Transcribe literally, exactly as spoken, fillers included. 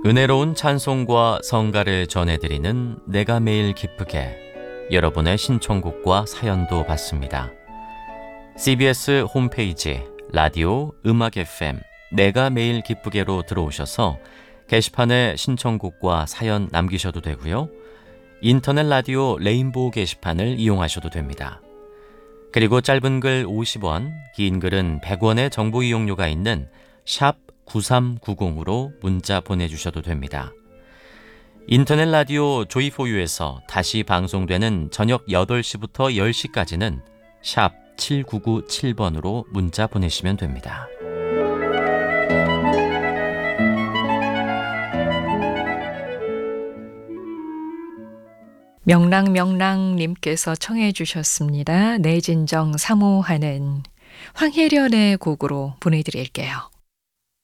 은혜로운 찬송과 성가를 전해드리는 내가 매일 기쁘게, 여러분의 신청곡과 사연도 받습니다. 씨비에스 홈페이지 라디오 음악 에프엠 내가 매일 기쁘게로 들어오셔서 게시판에 신청곡과 사연 남기셔도 되고요. 인터넷 라디오 레인보우 게시판을 이용하셔도 됩니다. 그리고 짧은 글 오십 원, 긴 글은 백 원의 정보 이용료가 있는 샵 구삼구공으로 문자 보내주셔도 됩니다. 인터넷 라디오 조이포유에서 다시 방송되는 저녁 여덟 시부터 열 시까지는 샵 칠구구칠 번으로 문자 보내시면 됩니다. 명랑명랑님께서 청해 주셨습니다. 내 진정 사모하는 황혜련의 곡으로 보내드릴게요.